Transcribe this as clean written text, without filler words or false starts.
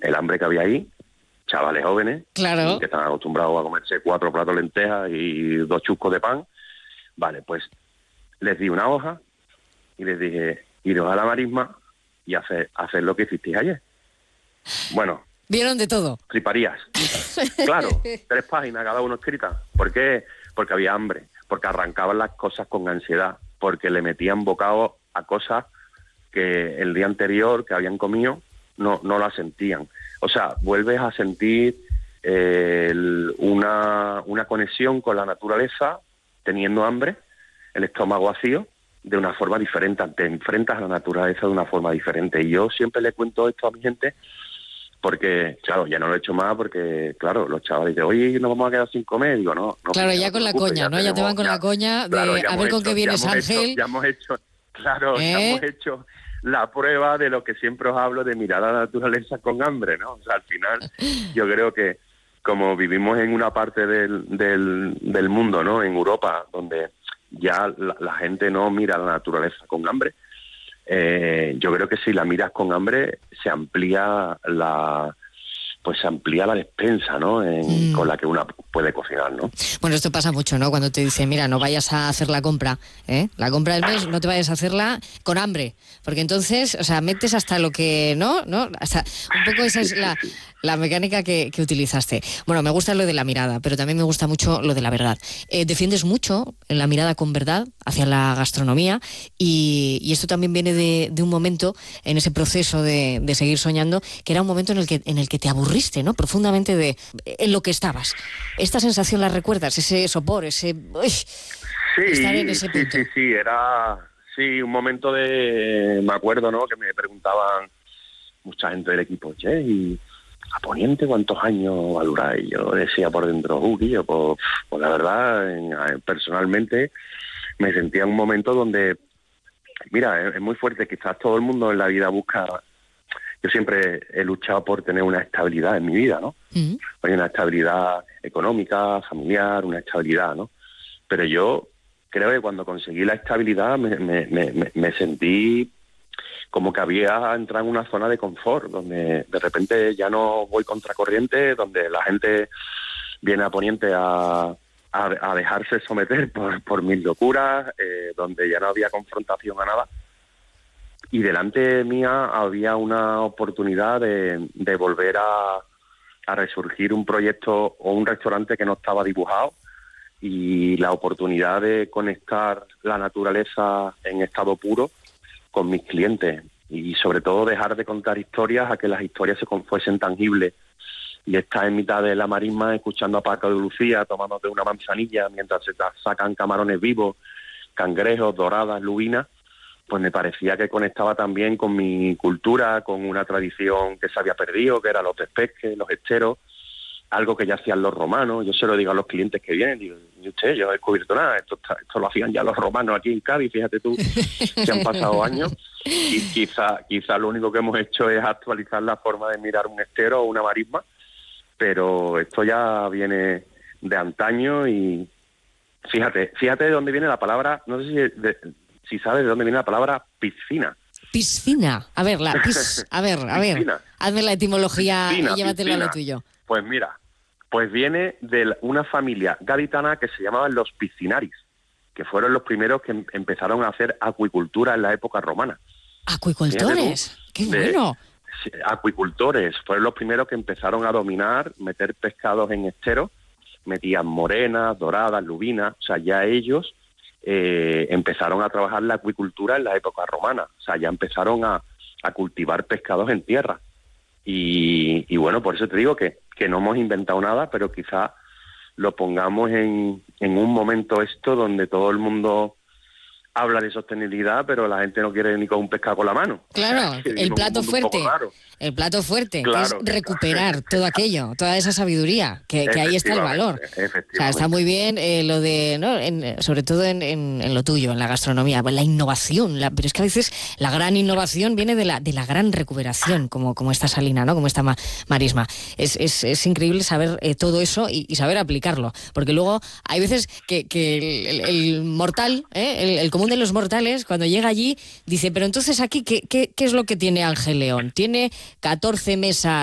el hambre que había ahí, chavales jóvenes, claro, que están acostumbrados a comerse 4 platos de lentejas y 2 chuscos de pan. Vale, pues les di una hoja y les dije, iros a la marisma y hacer lo que hicisteis ayer. Bueno, vieron de todo. fliparías. Claro, 3 páginas cada uno escritas. ¿Por qué? Porque había hambre, porque arrancaban las cosas con ansiedad, porque le metían bocado a cosas que el día anterior que habían comido no las sentían. O sea, vuelves a sentir una conexión con la naturaleza teniendo hambre, el estómago vacío, de una forma diferente. Te enfrentas a la naturaleza de una forma diferente. Y yo siempre le cuento esto a mi gente porque, claro, ya no lo he hecho más porque, claro, los chavales dicen, oye, nos vamos a quedar sin comer. Digo, no. Claro, ya con la coña, ¿no? Ya te van con la coña de claro, a ver con qué vienes, Ángel. Ya hemos hecho la prueba de lo que siempre os hablo, de mirar a la naturaleza con hambre, ¿no? O sea, al final, yo creo que como vivimos en una parte del mundo, ¿no? En Europa, donde ya la gente no mira a la naturaleza con hambre, yo creo que si la miras con hambre, se amplía la despensa, ¿no? Con la que uno puede cocinar, ¿no? Bueno, esto pasa mucho, ¿no? Cuando te dicen, mira, no vayas a hacer la compra, la compra del mes, no te vayas a hacerla con hambre, porque entonces, o sea, metes hasta lo que, ¿no? Hasta un poco esa es la mecánica que utilizaste. Bueno, me gusta lo de la mirada, pero también me gusta mucho lo de la verdad. Defiendes mucho la mirada con verdad hacia la gastronomía y esto también viene de un momento en ese proceso de seguir soñando, que era un momento en el que te aburriste, ¿no? Profundamente en lo que estabas. ¿Esta sensación la recuerdas? Ese sopor, ese... estar en ese punto. Sí, era... Sí, un momento me acuerdo, ¿no? Que me preguntaban mucha gente del equipo, che, y a Poniente, ¿cuántos años va a durar? Y yo decía por dentro, Guillo, pues la verdad, personalmente, me sentía en un momento donde, mira, es muy fuerte, quizás todo el mundo en la vida busca... Yo siempre he luchado por tener una estabilidad en mi vida, ¿no? Uh-huh. Una estabilidad económica, familiar, una estabilidad, ¿no? Pero yo creo que cuando conseguí la estabilidad me sentí como que había entrado en una zona de confort, donde de repente ya no voy contracorriente, donde la gente viene a Poniente a dejarse someter por mis locuras, donde ya no había confrontación a nada. Y delante mía había una oportunidad de volver a resurgir un proyecto o un restaurante que no estaba dibujado, y la oportunidad de conectar la naturaleza en estado puro con mis clientes, y sobre todo dejar de contar historias a que las historias fuesen tangibles, y estar en mitad de la marisma escuchando a Paco de Lucía tomándote una manzanilla mientras se sacan camarones vivos, cangrejos, doradas, lubinas. Pues me parecía que conectaba también con mi cultura, con una tradición que se había perdido, que eran los despesques, los esteros, algo que ya hacían los romanos. Yo se lo digo a los clientes que vienen, digo, y usted, yo no he descubierto nada, esto lo hacían ya los romanos aquí en Cádiz, fíjate tú, que han pasado años, y quizá lo único que hemos hecho es actualizar la forma de mirar un estero o una marisma, pero esto ya viene de antaño. Y fíjate de dónde viene la palabra, no sé si sabes de dónde viene la palabra piscina. Piscina. A ver, a ver. Hazme la etimología y llévatela a lo tuyo. Pues mira, viene de una familia gaditana que se llamaban los piscinaris, que fueron los primeros que empezaron a hacer acuicultura en la época romana. ¿Acuicultores? ¡Qué bueno! Acuicultores, fueron los primeros que empezaron a dominar, meter pescados en esteros, metían morenas, doradas, lubinas, o sea, ya ellos... empezaron a trabajar la acuicultura en la época romana, o sea, ya empezaron a cultivar pescados en tierra, y bueno, por eso te digo que no hemos inventado nada, pero quizá lo pongamos en un momento esto donde todo el mundo habla de sostenibilidad, pero la gente no quiere ni con un pescado con la mano. Claro, el plato fuerte, claro, que es recuperar todo aquello, toda esa sabiduría, que ahí está el valor. O sea, está muy bien lo de, ¿no? Sobre todo en lo tuyo, en la gastronomía, la innovación, pero es que a veces la gran innovación viene de la gran recuperación, como esta Salina, ¿no? Como esta marisma. Es increíble saber todo eso y saber aplicarlo, porque luego hay veces que el mortal, el común de los mortales, cuando llega allí, dice, pero entonces aquí, ¿qué es lo que tiene Ángel León? Tiene 14 mesas